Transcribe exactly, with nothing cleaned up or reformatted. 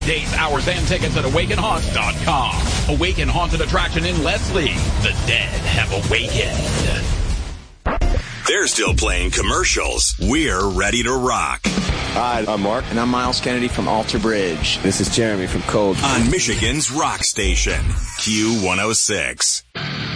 Dates, hours, and tickets at awaken haunt dot com. Awaken Haunted Attraction in Leslie. The dead have awakened. They're still playing commercials. We're ready to rock. Hi, I'm Mark. And I'm Miles Kennedy from Alter Bridge. This is Jeremy from Cold. On Michigan's rock station, Q one oh six.